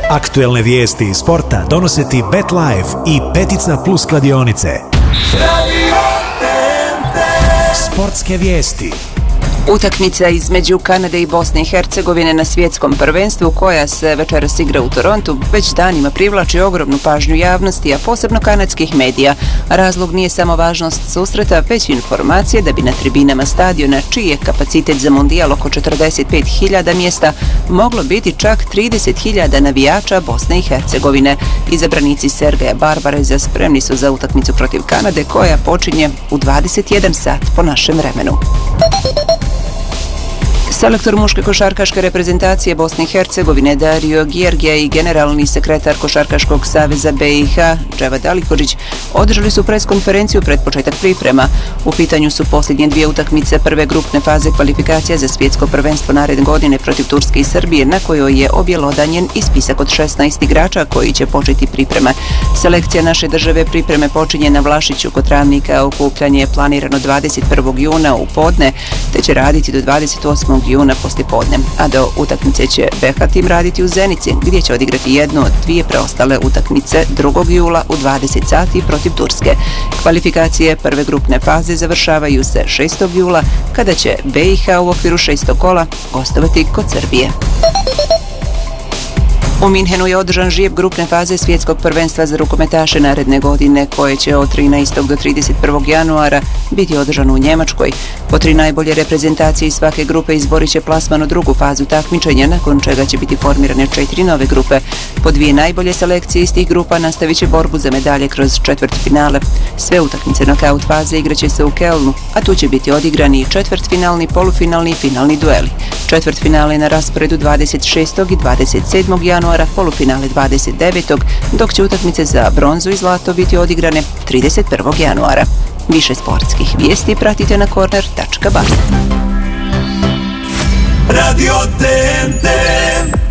Aktuelne vijesti iz sporta donose ti Bet Live i Peticna Plus kladionice. Sportske vijesti. Utakmica između Kanade i Bosne i Hercegovine na svjetskom prvenstvu, koja se večeras igra u Torontu, već danima privlači ogromnu pažnju javnosti, a posebno kanadskih medija. Razlog nije samo važnost susreta, već informacije da bi na tribinama stadiona, čiji je kapacitet za mondijal oko 45.000 mjesta, moglo biti čak 30.000 navijača Bosne i Hercegovine. Izabranici Sergeja Barbareza spremni su za utakmicu protiv Kanade, koja počinje u 21 sat po našem vremenu. Selektor muške košarkaške reprezentacije Bosne i Hercegovine Dario Gjergija i generalni sekretar Košarkaškog saveza BiH Dževad Alihodžić održali su preskonferenciju pred početak priprema. U pitanju su posljednje dvije utakmice prve grupne faze kvalifikacija za svjetsko prvenstvo naredne godine protiv Turske i Srbije, na kojoj je objelodanjen i spisak od 16 igrača koji će početi pripreme. Selekcija naše države pripreme počinje na Vlašiću kod Travnika, okupljanje je planirano 21. juna u podne, te će raditi do 28. juna poslijepodne, a do utakmice će BiH tim raditi u Zenici, gdje će odigrati jednu od dvije preostale utakmice 2. jula u 20 sati protiv Turske. Kvalifikacije prve grupne faze završavaju se 6. jula, kada će BiH u okviru 6. kola gostovati kod Srbije. U Minhenu je održan žijeb grupne faze svjetskog prvenstva za rukometaše naredne godine, koje će od 13. do 31. januara biti održano u Njemačkoj. Po 3 najbolje reprezentacije iz svake grupe izborit će plasman u drugu fazu takmičenja, nakon čega će biti formirane 4 nove grupe. Po 2 najbolje selekcije iz tih grupa nastavit će borbu za medalje kroz četvrtfinale. Sve utakmice nokaut faze igraće se u Kelnu, a tu će biti odigrani četvrtfinalni, polufinalni i finalni dueli. Četvrtfinale na rasporedu 26. i 27. januara, polufinale 29. dok će utakmice za bronzu i zlato biti odigrane 31. januara. Više sportskih vijesti pratite na corner.ba. Radio TNT.